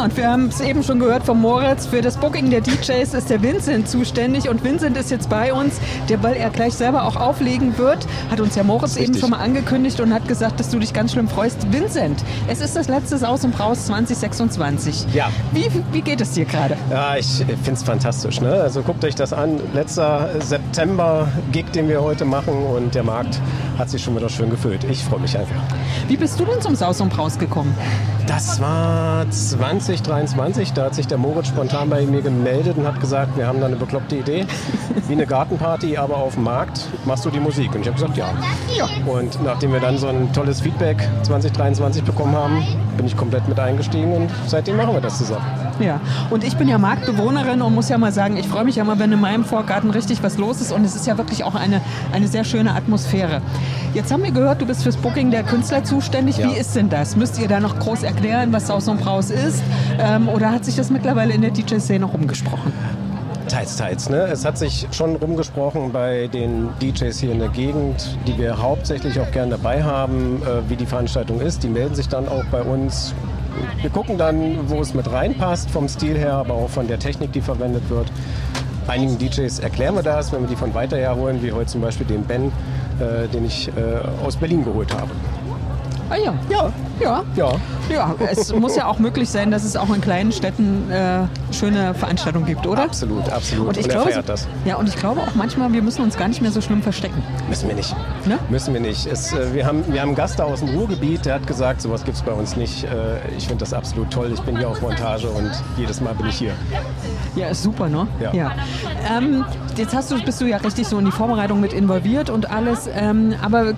und wir haben es eben schon gehört von Moritz, für das Booking der DJs ist der Vincent zuständig und Vincent ist jetzt bei uns, weil er gleich selber auch auflegen wird, hat uns ja Moritz eben schon mal angekündigt und hat gesagt, dass du dich ganz schlimm freust. Vincent, es ist das letzte Saus und Braus 2026. Ja. Wie geht es dir gerade? Ja, ich finde es fantastisch. Ne? Also guckt euch das an. Letzter September-Gig, den wir heute machen und der Markt hat sich schon wieder schön gefüllt. Ich freue mich einfach. Wie bist du denn zum Saus und Braus gekommen? Das war 2023. Da hat sich der Moritz spontan bei mir gemeldet und hat gesagt, wir haben da eine bekloppte Idee. Wie eine Gartenparty, aber auf dem Markt. Machst du die Musik? Und ich habe gesagt, ja. Und nachdem wir dann so ein tolles Feedback 2023 bekommen haben, bin ich komplett mit eingestiegen und seitdem machen wir das zusammen. Ja, und ich bin ja Marktbewohnerin und muss ja mal sagen, ich freue mich ja mal, wenn in meinem Vorgarten richtig was los ist und es ist ja wirklich auch eine sehr schöne Atmosphäre. Jetzt haben wir gehört, du bist fürs Booking der Künstler zuständig. Ja. Wie ist denn das? Müsst ihr da noch groß erklären, was Saus und Braus ist? Oder hat sich das mittlerweile in der DJ-Szene rumgesprochen? Teils, ne? Es hat sich schon rumgesprochen bei den DJs hier in der Gegend, die wir hauptsächlich auch gern dabei haben, wie die Veranstaltung ist. Die melden sich dann auch bei uns. Wir gucken dann, wo es mit reinpasst, vom Stil her, aber auch von der Technik, die verwendet wird. Einigen DJs erklären wir das, wenn wir die von weiter her holen, wie heute zum Beispiel den Ben, den ich aus Berlin geholt habe. Ah ja. Ja, es muss ja auch möglich sein, dass es auch in kleinen Städten schöne Veranstaltungen gibt, oder? Absolut. Und er feiert das. Ja, und ich glaube auch manchmal, wir müssen uns gar nicht mehr so schlimm verstecken. Müssen wir nicht. Ne? Müssen wir nicht. Wir haben einen Gast da aus dem Ruhrgebiet, der hat gesagt, sowas gibt es bei uns nicht. Ich finde das absolut toll. Ich bin hier auf Montage und jedes Mal bin ich hier. Ja, ist super, ne? Ja. Jetzt bist du ja richtig so in die Vorbereitung mit involviert und alles. Aber